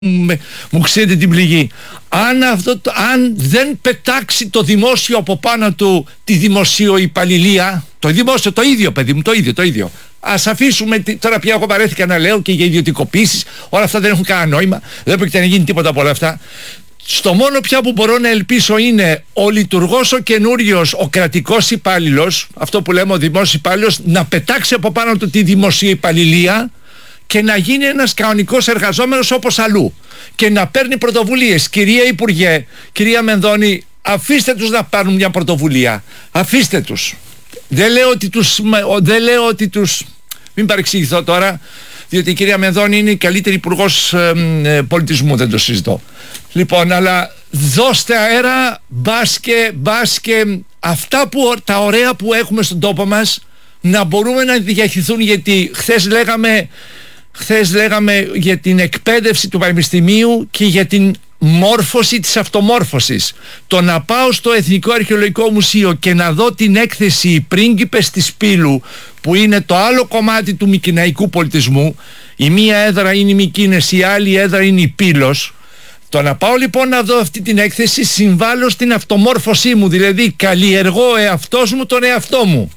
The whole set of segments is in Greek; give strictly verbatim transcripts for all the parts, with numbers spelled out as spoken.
μου ξέρετε την πληγή. Αν, αυτό, το, αν δεν πετάξει το δημόσιο από πάνω του τη δημοσιοϊπαλληλία, το δημόσιο το ίδιο παιδί μου, το ίδιο, το ίδιο. Ας αφήσουμε, τώρα πια εγώ βαρέθηκα να λέω και για ιδιωτικοποίησεις, όλα αυτά δεν έχουν κανένα νόημα, δεν πρόκειται να γίνει τίποτα από όλα αυτά. Στο μόνο πια που μπορώ να ελπίσω είναι ο λειτουργός, ο καινούριος, ο κρατικός υπάλληλος, αυτό που λέμε ο δημόσιος υπάλληλος, να πετάξει από πάνω του τη δημοσιοϊπαλληλία και να γίνει ένας κανονικός εργαζόμενος όπως αλλού και να παίρνει πρωτοβουλίες. Κυρία Υπουργέ, κυρία Μενδώνη, αφήστε τους να πάρουν μια πρωτοβουλία, αφήστε τους. Δεν λέω ότι τους, δεν λέω ότι τους μην παρεξηγηθώ τώρα, διότι η κυρία Μενδώνη είναι η καλύτερη υπουργός ε, ε, πολιτισμού, δεν το συζητώ. Λοιπόν, αλλά δώστε αέρα, μπας και, μπας και αυτά που, τα ωραία που έχουμε στον τόπο μας να μπορούμε να διαχειριστούν, γιατί χθες λέγαμε Χθες λέγαμε για την εκπαίδευση του πανεπιστημίου και για την μόρφωση της αυτομόρφωσης. Το να πάω στο Εθνικό Αρχαιολογικό Μουσείο και να δω την έκθεση «Οι πρίγκιπες της Πύλου», που είναι το άλλο κομμάτι του μικηναϊκού πολιτισμού, η μία έδρα είναι η Μικίνες, η άλλη έδρα είναι η Πύλος. Το να πάω λοιπόν να δω αυτή την έκθεση, συμβάλλω στην αυτομόρφωσή μου, δηλαδή καλλιεργώ εαυτός μου τον εαυτό μου.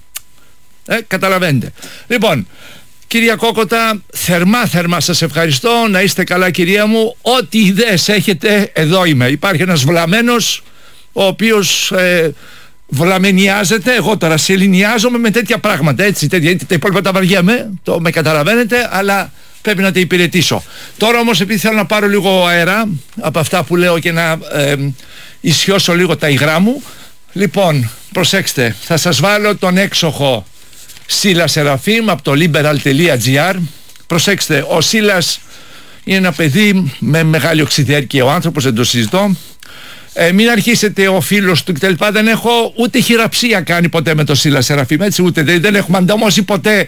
Ε, καταλαβαίνετε. Λοιπόν, κυρία Κόκοτα, θερμά θερμά σας ευχαριστώ, να είστε καλά κυρία μου, ό,τι ιδέες έχετε εδώ είμαι. Υπάρχει ένας βλαμμένος ο οποίος ε, βλαμενιάζεται, εγώ τώρα σεληνιάζομαι με τέτοια πράγματα, έτσι, τέτοια, τα υπόλοιπα τα βαριέμαι, το με καταλαβαίνετε, αλλά πρέπει να τα υπηρετήσω. Τώρα όμως, επειδή θέλω να πάρω λίγο αέρα από αυτά που λέω και να ε, ισιώσω λίγο τα υγρά μου, λοιπόν, προσέξτε, θα σας βάλω τον έξοχο Σίλα Σεραφείμ από το liberal τελεία gr. Προσέξτε, ο Σίλας είναι ένα παιδί με μεγάλη οξυδέρκεια, ο άνθρωπος, δεν το συζητώ. Ε, μην αρχίσετε ο φίλος του κτλ. Δεν έχω ούτε χειραψία κάνει ποτέ με το Σίλα Σεραφείμ, έτσι, ούτε δεν, δεν έχουμε ανταμώσει ποτέ,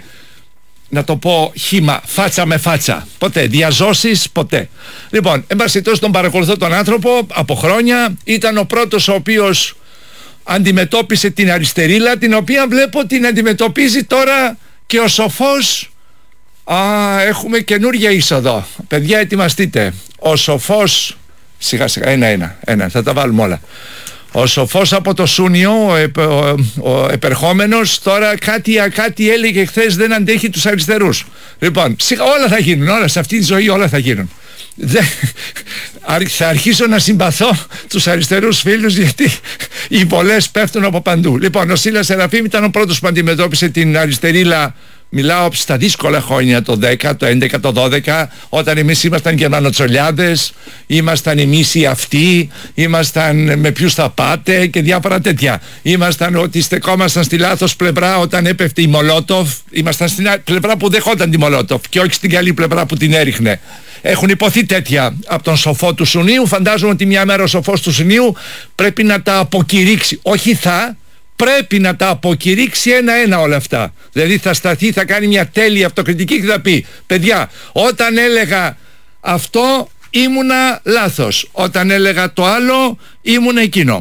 να το πω χύμα, φάτσα με φάτσα. Ποτέ, διαζώσεις ποτέ. Λοιπόν, εν πάση περιπτώσει, τον παρακολουθώ τον άνθρωπο από χρόνια. Ήταν ο πρώτος ο οποίος αντιμετώπισε την αριστερίλα, την οποία βλέπω την αντιμετωπίζει τώρα και ο Σοφός. Α, έχουμε καινούργια είσοδο. Παιδιά, ετοιμαστείτε. Ο Σοφός, σιγά σιγά, ένα ένα, ένα, θα τα βάλουμε όλα. Ο Σοφός από το Σούνιο, ο, επ, ο, ο επερχόμενος, τώρα κάτι, κάτι έλεγε χθες, δεν αντέχει τους αριστερούς. Λοιπόν, σιγά, όλα θα γίνουν, όλα σε αυτή τη ζωή όλα θα γίνουν. Δεν, θα αρχίσω να συμπαθώ τους αριστερούς φίλους, γιατί οι πολλές πέφτουν από παντού. Λοιπόν, ο Σίλας Σεραφείμ ήταν ο πρώτος που αντιμετώπισε την αριστερίλα. Μιλάω στα δύσκολα χρόνια, το δέκα, το έντεκα, το δώδεκα, όταν εμείς ήμασταν γερμανοτσολιάδες, ήμασταν εμείς οι αυτοί, ήμασταν με ποιους θα πάτε και διάφορα τέτοια. Ήμασταν ότι στεκόμασταν στη λάθος πλευρά όταν έπεφτε η Μολότοφ, ήμασταν στην πλευρά που δεχόταν τη Μολότοφ και όχι στην καλή πλευρά που την έριχνε. Έχουν υποθεί τέτοια από τον σοφό του Σουνίου. Φαντάζομαι ότι μια μέρα ο σοφός του Σουνίου πρέπει να τα αποκηρύξει. Όχι θα, πρέπει να τα αποκηρύξει ένα-ένα όλα αυτά. Δηλαδή θα σταθεί, θα κάνει μια τέλεια αυτοκριτική και θα πει: παιδιά, όταν έλεγα αυτό ήμουνα λάθος, όταν έλεγα το άλλο ήμουνα εκείνο.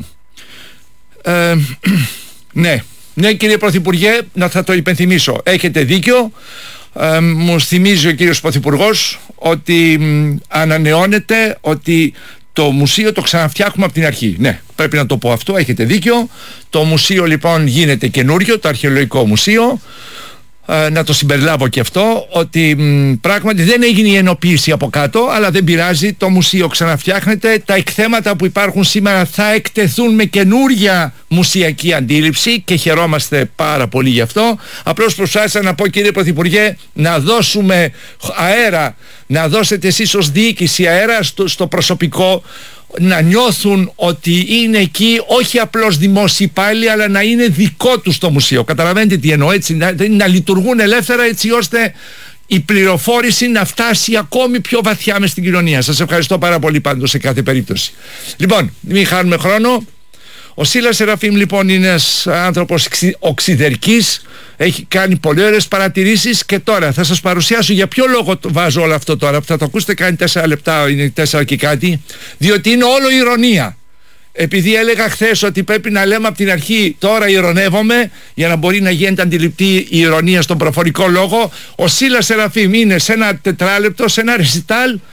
Ε, ναι, ναι κύριε Πρωθυπουργέ, να θα το υπενθυμίσω, έχετε δίκιο. Ε, μου θυμίζει ο κύριος Πρωθυπουργός ότι μ, ανανεώνεται, ότι το μουσείο το ξαναφτιάχνουμε από την αρχή. Ναι, πρέπει να το πω αυτό, έχετε δίκιο. Το μουσείο λοιπόν γίνεται καινούριο, το Αρχαιολογικό Μουσείο. Ε, να το συμπεριλάβω και αυτό, ότι μ, πράγματι δεν έγινε η ενοποίηση από κάτω, αλλά δεν πειράζει, το μουσείο ξαναφτιάχνεται. Τα εκθέματα που υπάρχουν σήμερα θα εκτεθούν με καινούρια μουσιακή αντίληψη και χαιρόμαστε πάρα πολύ γι' αυτό. Απλώς προσπάθησα να πω, κύριε Πρωθυπουργέ, να δώσουμε αέρα, να δώσετε εσείς ως διοίκηση αέρα στο, στο προσωπικό, να νιώθουν ότι είναι εκεί όχι απλώς δημόσιοι υπάλληλοι, αλλά να είναι δικό τους το μουσείο. Καταλαβαίνετε τι εννοώ, έτσι, να, να λειτουργούν ελεύθερα, έτσι ώστε η πληροφόρηση να φτάσει ακόμη πιο βαθιά μες στην κοινωνία. Σας ευχαριστώ πάρα πολύ πάντως σε κάθε περίπτωση. Λοιπόν, μην χάνουμε χρόνο. Ο Σίλας Σεραφείμ λοιπόν είναι ένας άνθρωπος οξυδερκής, έχει κάνει πολύ ωραίες παρατηρήσεις και τώρα θα σας παρουσιάσω για ποιο λόγο το βάζω όλο αυτό τώρα, που θα το ακούσετε, κάνει τέσσερα λεπτά, είναι τέσσερα και κάτι, διότι είναι όλο ηρωνία. Επειδή έλεγα χθες ότι πρέπει να λέμε από την αρχή τώρα ηρωνεύομαι, για να μπορεί να γίνεται αντιληπτή η ηρωνία στον προφορικό λόγο, ο Σίλας Σεραφείμ είναι σε ένα τετράλεπτο, σε ένα ρεσιτάλ,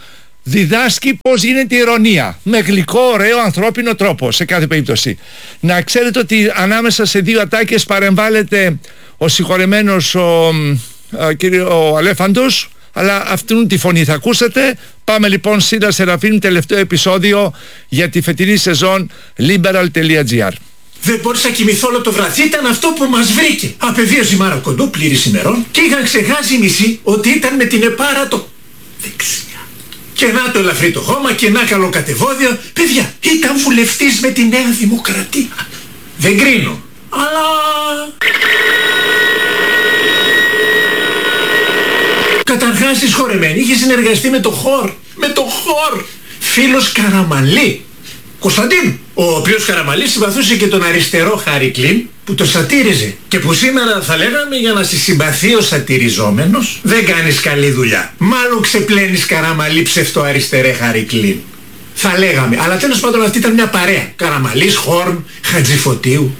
διδάσκει πώς γίνεται η ηρωνία με γλυκό, ωραίο, ανθρώπινο τρόπο σε κάθε περίπτωση. Να ξέρετε ότι ανάμεσα σε δύο ατάκες παρεμβάλλεται ο συγχωρεμένος ο, ο, κύριο, ο Αλέφαντος, αλλά αυτήν τη φωνή θα ακούσετε. Πάμε λοιπόν Σίλα Σεραφείμ, τελευταίο επεισόδιο για τη φετινή σεζόν liberal.gr. Δεν μπόρεσα να κοιμηθώ όλο το βράδυ. Ήταν αυτό που μας βρήκε. Απεβίωσε η Μάρα Κοντού, πλήρης ημερών, και είχαν ξεχάσει οι μισοί ότι ήταν με την επάρα το δεξιά. Και να το ελαφρύ το χώμα και να καλοκατεβόδιο. Παιδιά, ήταν βουλευτής με τη Νέα Δημοκρατία. Δεν κρίνω, αλλά... Καταρχάς συσχωρεμένη, είχε συνεργαστεί με το Χορ. Με το Χορ. Φίλος Καραμαλή. Κωνσταντίνου, ο οποίος Καραμαλής συμπαθούσε και τον αριστερό Χάρη Κλίν που το σατήριζε και που σήμερα θα λέγαμε, για να σε συμπαθεί ο σατιριζόμενος δεν κάνεις καλή δουλειά. Μάλλον ξεπλένεις Καραμαλή ψευτοαριστερέ Χάρη Κλίν. Θα λέγαμε, αλλά τέλος πάντων αυτή ήταν μια παρέα. Καραμαλής, Χόρν, Χατζηφωτίου,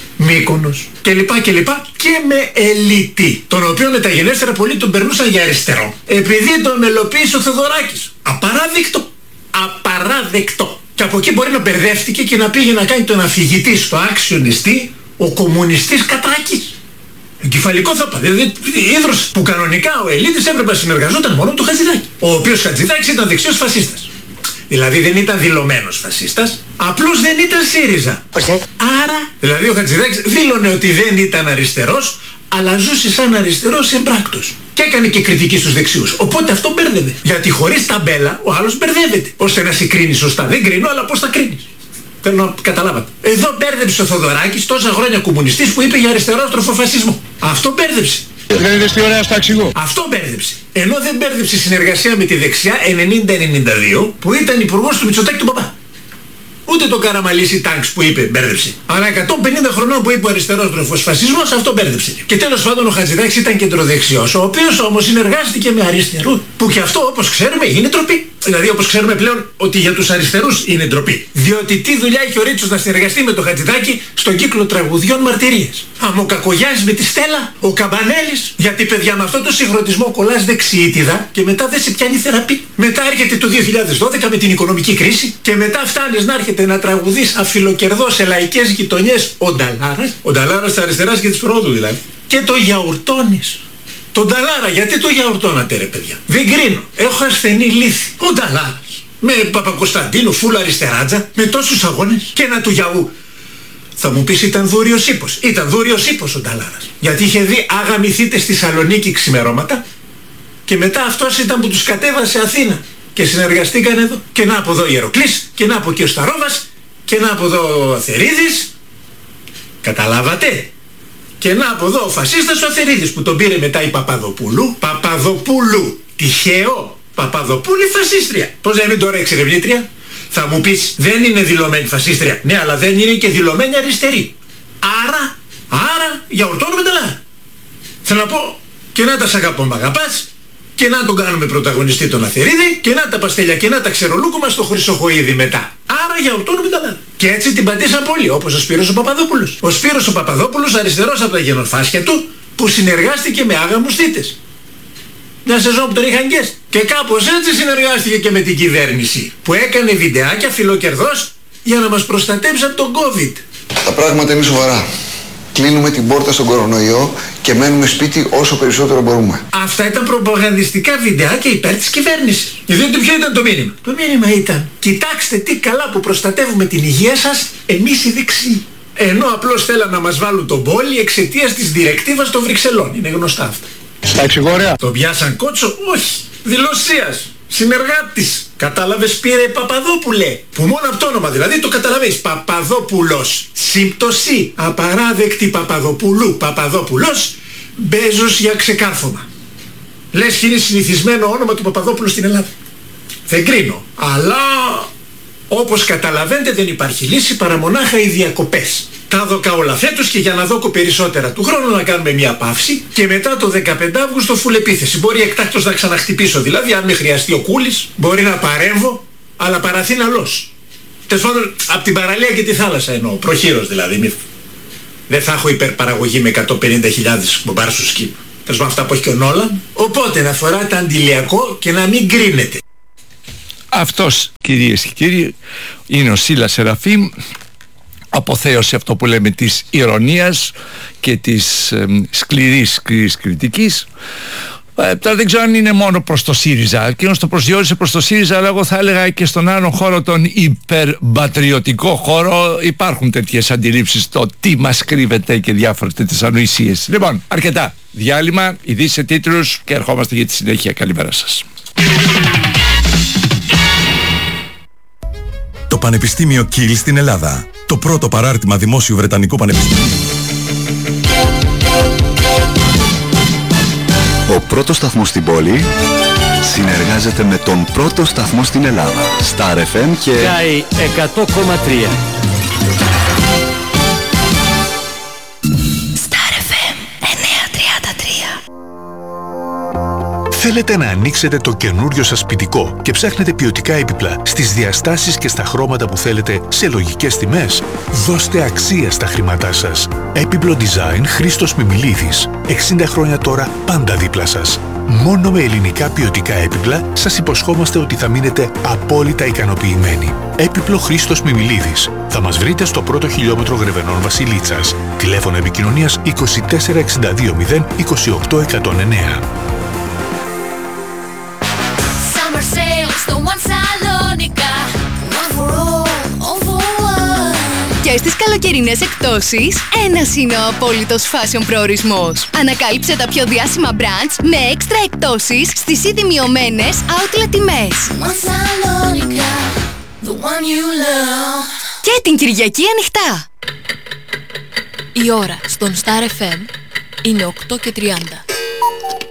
Μύκονος κλπ. κλπ. Και με ελίτη, τον οποίο μεταγενέστερα πολλοί τον περνούσαν για αριστερό, επειδή τον μελοποίησε ο Θεοδωράκης. Απαράδεκτο. Απαράδεκτο. Και από εκεί μπορεί να μπερδεύτηκε και να πήγε να κάνει τον αφηγητή στο άξιο νηστή ο κομμουνιστής Κατράκης. Εγκεφαλικό θα πάει. Δηλαδή ίδρος που κανονικά ο Ελίτης έπρεπε να συνεργαζόταν μόνο με τον Χατζηδάκη. Ο οποίος Χατζηδάκης ήταν δεξιός φασίστας. Δηλαδή δεν ήταν δηλωμένος φασίστας, απλώς δεν ήταν ΣΥΡΙΖΑ. Άρα, δηλαδή ο Χατζηδάκης δήλωνε ότι δεν ήταν αριστερός, αλλά ζούσε σαν αριστερός εμπράκτος. Και έκανε και κριτική στους δεξιούς. Οπότε αυτό μπέρδευε. Γιατί χωρίς ταμπέλα ο άλλος μπερδεύεται. Ώστε να σε κρίνει σωστά. Δεν κρίνω, αλλά πώς θα κρίνεις. Θέλω να καταλάβατε. Εδώ μπέρδεψε ο Θοδωράκης, τόσα χρόνια κομμουνιστής, που είπε για αριστερόστροφο φασισμό. Αυτό μπέρδεψε. Δεν είδες τι ωραία στο εξηγώ. Αυτό μπέρδεψε. Ενώ δεν μπέρδεψε συνεργασία με τη δεξιά ενενήντα ενενήντα δύο που ήταν υπουργός του Μητσοτάκη του Παπά. Ούτε το Καραμαλής Τάγκς που είπε μπέρδεψε. Αλλά εκατόν πενήντα χρονών που είπε ο αριστερόστροφος φασισμός, αυτό μπέρδεψε. Και τέλος πάντων ο Χατζηδάκης ήταν κεντροδεξιός, ο οποίος όμως συνεργάστηκε με αριστερούς. Που και αυτό, όπως ξέρουμε, είναι ντροπή. Δηλαδή, όπως ξέρουμε πλέον ότι για τους αριστερούς είναι ντροπή. Διότι τι δουλειά έχει ο Ρίτσος να συνεργαστεί με τον Χατζηδάκη στον κύκλο τραγουδιών μαρτυρίες. Άμα ο Κακογιάς με τη Στέλλα, ο Καμπανέλης. Γιατί παιδιά, με αυτό το συγχρονισμό κολλάς δεξιήτιδα και μετά δεν σε πιάνει θεραπεία. Μετά έρχεται το δύο χιλιάδες δώδεκα με την οικονομική κρίση και μετά φτάνεις να έρχεται να τραγουδείς αφιλοκερδό σε λαϊκές γειτονιές ο Νταλάρας. Ο Νταλάρας της αριστεράς και της Πρόδου δηλαδή. Και το γιαουρτώνεις. Τον Νταλάρα, γιατί το γιαουρτώνατε ρε παιδιά. Δεν κρίνω. Έχω ασθενή λύθη. Ο Νταλάρας. Με Παπακοσταντίνου, φούλα αριστεράτζα, με τόσους αγώνες και ένα του γιαού. Θα μου πεις ήταν δούριος ύπος. Ήταν δούριος ύπος ο Νταλάρας. Γιατί είχε δει αγαμηθείτε στη Θεσσαλονίκη ξημερώματα και μετά αυτός ήταν που τους κατέβασε Αθήνα. Και συνεργαστήκαν εδώ. Και να από εδώ Ιεροκλής, και να από εκεί ο Σταρόβας, και να από εδώ ο Αθερίδης. Καταλάβατε. Και να από εδώ ο φασίστας ο Αθερίδης που τον πήρε μετά η Παπαδοπούλου. Παπαδοπούλου. Τυχαίο. Παπαδοπούλου φασίστρια. Πώς να μην τώρα εξερευνήτρια. Θα μου πεις δεν είναι δηλωμένη φασίστρια. Ναι, αλλά δεν είναι και δηλωμένη αριστερή. Άρα, άρα γιαουρτώνουμε τα λάθη. Θέλω να πω, και να τα σ' αγαπώ μ' αγαπάς, και να τον κάνουμε πρωταγωνιστή τον Αθερίδη, και να τα παστέλια και να τα ξερολούκουμα στο Χρυσοχοΐδη μετά. Άρα γιαουρτώνουμε τα λάθη. Και έτσι την πατήσαν πολύ, όπως ο Σπύρος ο Παπαδόπουλος. Ο Σπύρος ο Παπαδόπουλος, αριστερός από τα γενοφάσκια του, που συνεργάστηκε με άγαμους θύτες. Μια σεζόν που τον είχαν γκέστη. Και κάπως έτσι συνεργάστηκε και με την κυβέρνηση, που έκανε βιντεάκια φιλοκερδός για να μας προστατέψει από τον COVID. Τα πράγματα είναι σοβαρά. Κλείνουμε την πόρτα στον κορονοϊό και μένουμε σπίτι όσο περισσότερο μπορούμε. Αυτά ήταν προπαγανδιστικά βιντεάκια υπέρ της κυβέρνησης. Διότι ποιο ήταν το μήνυμα. Το μήνυμα ήταν: κοιτάξτε τι καλά που προστατεύουμε την υγεία σας εμείς οι δεξιοί. Ενώ απλώς θέλαν να μας βάλουν τον πόλη εξαιτίας της διρεκτίβας των Βρυξελών. Είναι γνωστά αυτά. Στα εξηγόρια. Το πιάσαν κότσο, όχι. Δηλωσίας. Συνεργάτης. Κατάλαβες, πήρε Παπαδόπουλε. Που μόνο από το όνομα δηλαδή το καταλαβαίνεις. Παπαδόπουλος. Σύμπτωση. Απαράδεκτη Παπαδοπούλου. Παπαδόπουλος. Μπέζος για ξεκάρφωμα. Λες και είναι συνηθισμένο όνομα του Παπαδόπουλου στην Ελλάδα. Δεν κρίνω. Αλλά όπως καταλαβαίνετε δεν υπάρχει λύση παρά μονάχα οι διακοπές. Τα δώκα όλα φέτος και για να δώκω περισσότερα του χρόνου να κάνουμε μια παύση και μετά το δεκαπέντε Αυγούστου φουλ επίθεση. Μπορεί εκτάκτως να ξαναχτυπήσω, δηλαδή αν με χρειαστεί ο Κούλης, μπορεί να παρέμβω, αλλά παραθύναλος. Τέλος πάντων, από την παραλία και τη θάλασσα εννοώ, προχείρως δηλαδή. Μη... Δεν θα έχω υπερπαραγωγή με εκατόν πενήντα χιλιάδες μπομπάρ στο σκύλο. Τέλος πάντων, αυτά που έχει και ο Νόλαν. Οπότε να φοράτε αντιλιακό και να μην κρίνετε. Αυτός, κυρίες και κύριοι, είναι ο Σίλας Σεραφείμ. Αποθέωση αυτό που λέμε της ηρωνίας και της ε, σκληρής, σκληρής κριτικής. Ε, τώρα δεν ξέρω αν είναι μόνο προς το ΣΥΡΙΖΑ. Εκείνος το προσδιορίσε προς το ΣΥΡΙΖΑ, αλλά εγώ θα έλεγα και στον άλλο χώρο, τον υπερπατριωτικό χώρο, υπάρχουν τέτοιες αντιλήψεις, το τι μας κρύβεται και διάφορες τέτοιες ανοησίες. Λοιπόν, αρκετά. Διάλειμμα, ειδήσεις σε τίτλους και ερχόμαστε για τη συνέχεια. Καλημέρα σας. Το Πανεπιστήμιο Κιλ στην Ελλάδα. Το πρώτο παράρτημα δημόσιο βρετανικό πανεπιστήμιο. Ο πρώτος σταθμός στην πόλη συνεργάζεται με τον πρώτο σταθμό στην Ελλάδα. Star εφ εμ και Sky εκατό κόμμα τρία. Star εφ εμ εννιακόσια τριάντα τρία. Θέλετε να ανοίξετε το καινούριο σας σπιτικό και ψάχνετε ποιοτικά έπιπλα στις διαστάσεις και στα χρώματα που θέλετε σε λογικές τιμές? Δώστε αξία στα χρήματά σας. Έπιπλο Design Χρήστος Μιμιλίδης. εξήντα χρόνια τώρα πάντα δίπλα σας. Μόνο με ελληνικά ποιοτικά έπιπλα σας υποσχόμαστε ότι θα μείνετε απόλυτα ικανοποιημένοι. Έπιπλο Χρήστος Μιμιλίδης. Θα μας βρείτε στο πρώτο χιλιόμετρο Γρεβενών Βασιλίτσας. Τηλέφωνο επικοινωνίας είκοσι τέσσερα εξήντα δύο μηδέν είκοσι οκτώ εκατόν εννέα. Και στις καλοκαιρινές εκπτώσεις, ένας είναι ο απόλυτος fashion προορισμός. Ανακάλυψε τα πιο διάσημα brands με έξτρα εκπτώσεις στις ήδη μειωμένες outlet τιμές. Και την Κυριακή ανοιχτά. Η ώρα στον Star εφ εμ είναι οκτώ και τριάντα.